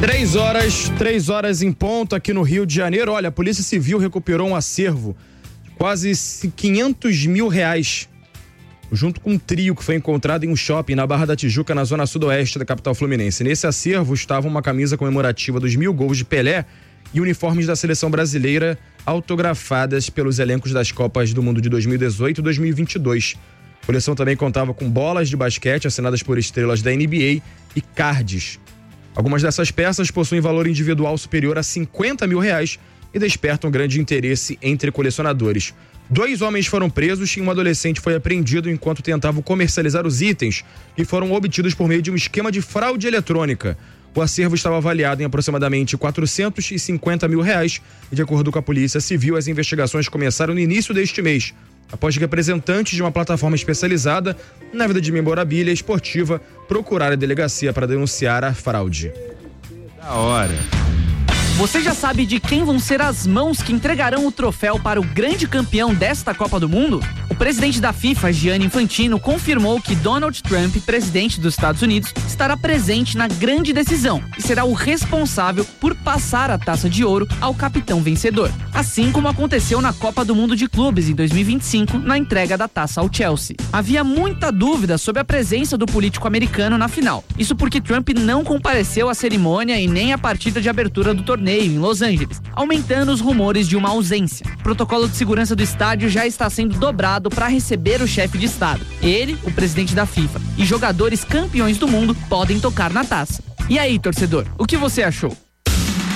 Três horas em ponto aqui no Rio de Janeiro. Olha, a Polícia Civil recuperou um acervo de quase R$500 mil, junto com um trio que foi encontrado em um shopping na Barra da Tijuca, na zona sudoeste da capital fluminense. Nesse acervo estava uma camisa comemorativa dos 1000 gols de Pelé e uniformes da seleção brasileira autografadas pelos elencos das Copas do Mundo de 2018 e 2022. A coleção também contava com bolas de basquete assinadas por estrelas da NBA e cards. Algumas dessas peças possuem valor individual superior a R$50 mil e despertam grande interesse entre colecionadores. 2 homens foram presos e um adolescente foi apreendido enquanto tentavam comercializar os itens que foram obtidos por meio de um esquema de fraude eletrônica. O acervo estava avaliado em aproximadamente R$450 mil e, de acordo com a Polícia Civil, as investigações começaram no início deste mês, após que representantes de uma plataforma especializada na venda de memorabilia esportiva procuraram a delegacia para denunciar a fraude. Da hora. Você já sabe de quem vão ser as mãos que entregarão o troféu para o grande campeão desta Copa do Mundo? O presidente da FIFA, Gianni Infantino, confirmou que Donald Trump, presidente dos Estados Unidos, estará presente na grande decisão e será o responsável por passar a taça de ouro ao capitão vencedor. Assim como aconteceu na Copa do Mundo de Clubes em 2025, na entrega da taça ao Chelsea. Havia muita dúvida sobre a presença do político americano na final. Isso porque Trump não compareceu à cerimônia e nem à partida de abertura do torneio em Los Angeles, aumentando os rumores de uma ausência. O protocolo de segurança do estádio já está sendo dobrado para receber o chefe de estado. Ele, o presidente da FIFA, e jogadores campeões do mundo podem tocar na taça. E aí, torcedor, o que você achou?